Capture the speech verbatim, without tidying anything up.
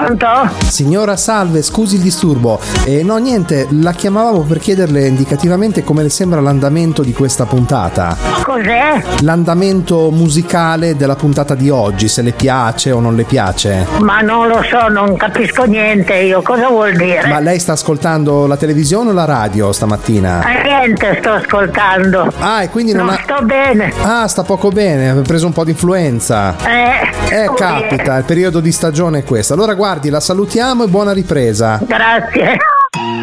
Pronto? Signora, salve, scusi il disturbo. Eh, no, niente, la chiamavamo per chiederle indicativamente come le sembra l'andamento di questa puntata. Cos'è? L'andamento musicale della puntata di oggi, se le piace o non le piace. Ma non lo so, non capisco niente io, cosa vuol dire? Ma lei sta ascoltando la televisione o la radio stamattina? Eh, niente, sto ascoltando. Ah, e quindi non, non ha... sto bene. Ah, sta poco bene, ha preso un po' di influenza. Eh, Eh, scusi. capita, il periodo di stagione è questo. Allora guardi, la salutiamo e buona ripresa. Grazie.